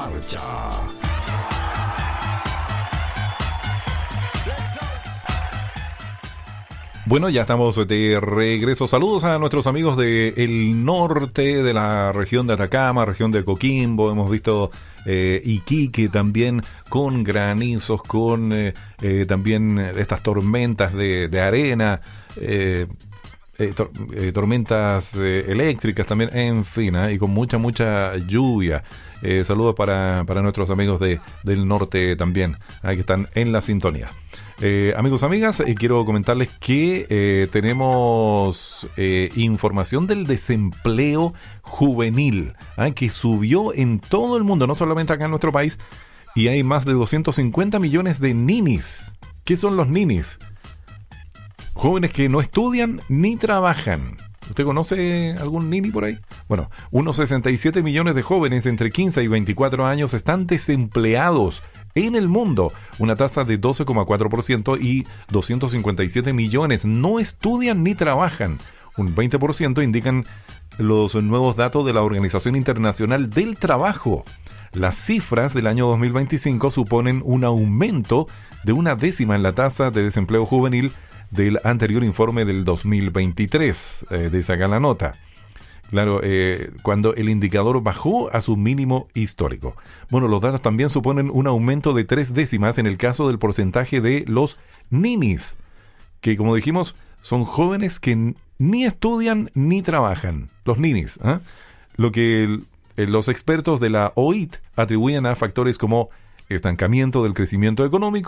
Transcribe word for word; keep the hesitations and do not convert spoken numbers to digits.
marcha. Bueno, ya estamos de regreso. Saludos a nuestros amigos del norte, de la región de Atacama, región de Coquimbo. Hemos visto eh, Iquique también con granizos, con eh, eh, también estas tormentas de, de arena, eh, eh, tor- eh, tormentas eh, eléctricas también, en fin, ¿eh? Y con mucha, mucha lluvia. Eh, saludos para, para nuestros amigos de, del norte también, ¿eh? Que están en la sintonía. Eh, amigos, amigas, eh, quiero comentarles que eh, tenemos eh, información del desempleo juvenil, ¿eh? Que subió en todo el mundo, no solamente acá en nuestro país, y hay más de doscientos cincuenta millones de ninis. ¿Qué son los ninis? Jóvenes que no estudian ni trabajan. ¿Usted conoce algún nini por ahí? Bueno, unos sesenta y siete millones de jóvenes entre quince y veinticuatro años están desempleados en el mundo, una tasa de doce coma cuatro por ciento, y doscientos cincuenta y siete millones no estudian ni trabajan. Un veinte por ciento indican los nuevos datos de la Organización Internacional del Trabajo. Las cifras del año dos mil veinticinco suponen un aumento de una décima en la tasa de desempleo juvenil del anterior informe del dos mil veintitrés, eh, de sacar la nota. Claro, eh, cuando el indicador bajó a su mínimo histórico. Bueno, los datos también suponen un aumento de tres décimas en el caso del porcentaje de los ninis, que, como dijimos, son jóvenes que n- ni estudian ni trabajan. Los ninis, ¿eh? Lo que el, eh, los expertos de la O I T atribuyen a factores como estancamiento del crecimiento económico,